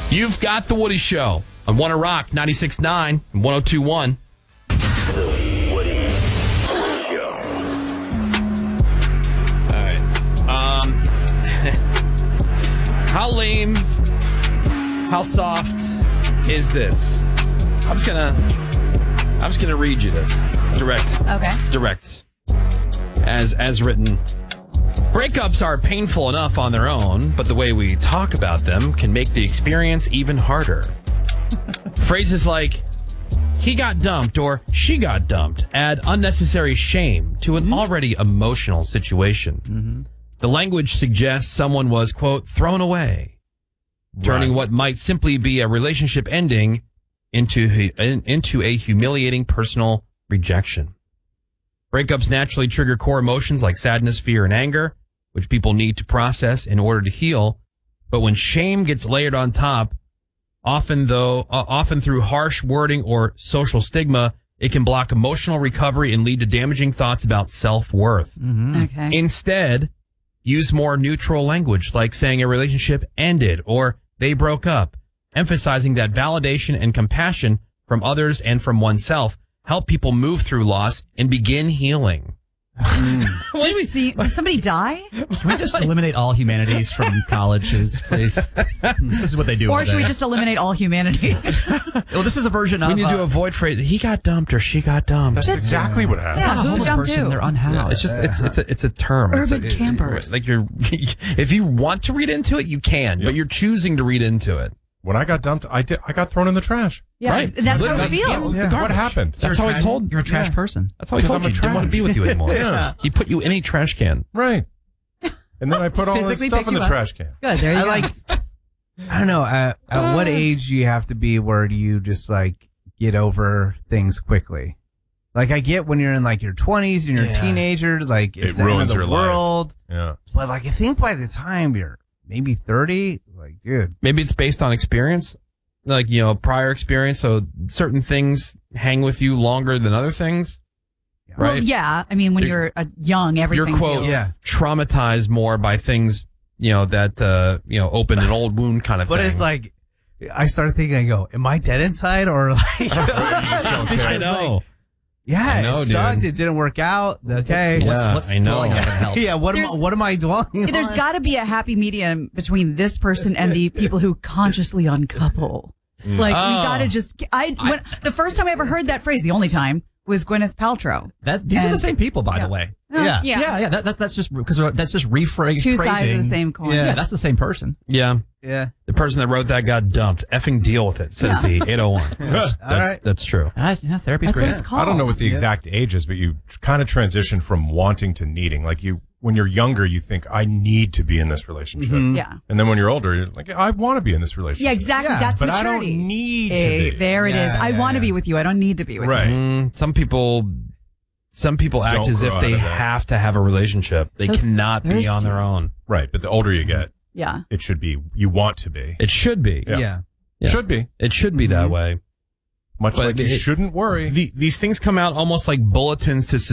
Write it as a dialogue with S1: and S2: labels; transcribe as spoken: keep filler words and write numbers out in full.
S1: You've got The Woody Show on One oh Rock, ninety-six point nine and one oh two point one.
S2: The Woody Show.
S1: All right. Um, how lame, how soft is this? I'm just gonna, I'm just gonna read you this. Direct.
S3: Okay.
S1: Direct. As as written. Breakups are painful enough on their own, but the way we talk about them can make the experience even harder. Phrases like, he got dumped or she got dumped add unnecessary shame to an mm-hmm. already emotional situation. Mm-hmm. The language suggests someone was, quote, thrown away, turning right. what might simply be a relationship ending into, into a humiliating personal rejection. Breakups naturally trigger core emotions like sadness, fear, and anger, which people need to process in order to heal. But when shame gets layered on top, often though, uh, often through harsh wording or social stigma, it can block emotional recovery and lead to damaging thoughts about self-worth.
S3: Mm-hmm. Okay.
S1: Instead, use more neutral language like saying a relationship ended or they broke up, emphasizing that validation and compassion from others and from oneself help people move through loss and begin healing.
S3: Mm. Did, see, did somebody die?
S4: Can we just eliminate all humanities from colleges, please? This is what they do.
S3: Or should
S4: there.
S3: we just eliminate all humanity?
S4: Well, this is a version of...
S1: We need
S4: uh,
S1: to avoid phrase, he got dumped or she got dumped.
S5: That's, That's exactly what happened.
S3: Yeah,
S4: it's not a homeless person,
S3: too.
S4: they're unhoused.
S1: Yeah, it's just, it's, it's, a, it's a term.
S3: Urban
S1: it's a,
S3: campers.
S1: It, like you're, if you want to read into it, you can, yep. but you're choosing to read into it.
S5: When I got dumped, I did. I got thrown in the trash.
S3: Yeah,
S1: right.
S3: that's how it feels.
S5: Yeah. What happened?
S1: That's how I told.
S4: You're a trash
S1: yeah.
S4: person.
S1: That's how I told
S5: I'm
S1: you.
S5: a
S1: He didn't want to be with you anymore.
S5: Yeah.
S1: He put you in a trash can.
S5: Right. And then I put all this stuff in the up. trash can.
S3: Good. There you
S6: I
S3: go.
S6: like. I don't know. At, at what age do you have to be where do you just like get over things quickly? Like I get when you're in like your twenties and you're
S5: yeah.
S6: a teenager, like it's
S5: it
S6: the
S5: ruins
S6: end of the
S5: your
S6: world.
S5: Life. Yeah.
S6: But like I think by the time you're maybe thirty, like dude,
S1: maybe it's based on experience. Like, you know, prior experience, so certain things hang with you longer than other things, right?
S3: Well, yeah. I mean, when you're, you're uh, young, everything
S1: you're, quote,
S3: feels...
S6: yeah.
S1: traumatized more by things, you know, that, uh, you know, open an old wound kind of
S6: but
S1: thing.
S6: But it's like, I started thinking, I go, am I dead inside? Or like...
S1: I know.
S6: Like, yeah,
S1: I know,
S6: it sucked.
S1: dude.
S6: It didn't work out. Okay.
S1: Yeah,
S4: what's, what's
S1: I know.
S4: dwelling on help?
S6: Yeah, what am, I, what am I dwelling on?
S3: There's got to be a happy medium between this person and the people who consciously uncouple. Like,
S1: oh.
S3: we gotta just, I, when, I, the first time I ever heard that phrase, the only time, was Gwyneth Paltrow.
S4: That, these
S3: and,
S4: are the same people, by
S3: yeah.
S4: the way.
S3: Oh,
S6: yeah.
S3: Yeah.
S4: Yeah, yeah, that, that, that's just, because that's just rephrasing.
S3: Two sides of the same coin.
S4: Yeah. yeah, that's the same person.
S1: Yeah.
S6: Yeah.
S1: The person that wrote that got dumped. Effing deal with it, says the eight oh one. That's, that's,
S6: right.
S1: that's true.
S4: Uh, yeah, therapy's
S3: That's
S4: great.
S3: what it's called.
S5: I don't know what the exact age is, but you kind of transition from wanting to needing. Like you, when you're younger, you think, I need to be in this relationship.
S6: Mm-hmm.
S3: Yeah.
S5: And then when you're older, you're like, I want to be in this relationship.
S3: Yeah, exactly.
S6: Yeah,
S3: That's
S5: but
S3: maturity.
S5: I don't need
S3: Hey,
S5: to be.
S3: there it
S6: Yeah,
S3: is. I
S6: yeah,
S3: want to
S6: yeah.
S3: be with you. I don't need to be with
S5: Right.
S3: you.
S1: Mm, some people, some people
S5: Don't
S1: act as
S5: grow
S1: if
S5: out
S1: they
S5: of that.
S1: have to have a relationship. They
S3: So
S1: cannot be on
S3: thirsty.
S1: their own.
S5: Right. But the older you get,
S3: Yeah.
S5: it should be, you want to be.
S1: It should be.
S5: Yeah.
S6: Yeah.
S1: Yeah.
S5: Should be.
S1: It should be that way.
S5: Much
S1: But
S5: like you
S1: it-
S5: shouldn't worry.
S1: The, these things come out almost like bulletins to